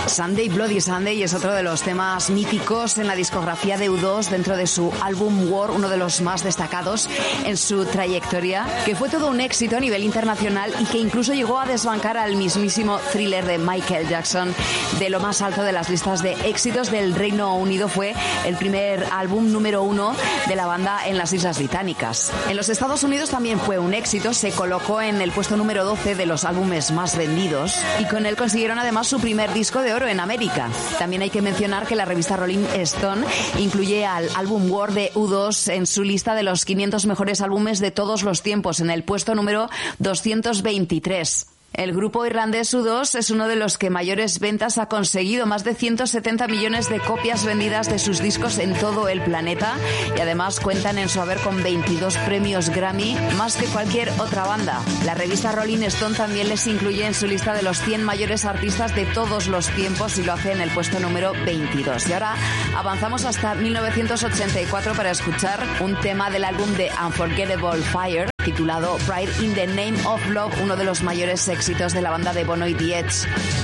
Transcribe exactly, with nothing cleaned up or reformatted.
Sunday Bloody Sunday es otro de los temas míticos en la discografía de U dos dentro de su álbum War, uno de los más destacados en su trayectoria, que fue todo un éxito a nivel internacional y que incluso llegó a desbancar al mismísimo Thriller de Michael Jackson de lo más alto de las listas de éxitos del Reino Unido. Fue el primer álbum número uno de la banda en las Islas Británicas. En los Estados Unidos también fue un éxito, se colocó en el puesto número doce de los álbumes más vendidos y con él consiguieron además su primer disco de oro en América. También hay que mencionar que la revista Rolling Stone incluye al álbum War de U dos en su lista de los quinientos mejores álbumes de todos los tiempos, en el puesto número doscientos veintitrés. El grupo irlandés U dos es uno de los que mayores ventas ha conseguido, más de ciento setenta millones de copias vendidas de sus discos en todo el planeta, y además cuentan en su haber con veintidós premios Grammy, más que cualquier otra banda. La revista Rolling Stone también les incluye en su lista de los cien mayores artistas de todos los tiempos y lo hace en el puesto número veintidós. Y ahora avanzamos hasta mil novecientos ochenta y cuatro para escuchar un tema del álbum de Unforgettable Fire titulado Pride in the Name of Love, uno de los mayores éxitos de la banda de Bono y The Edge.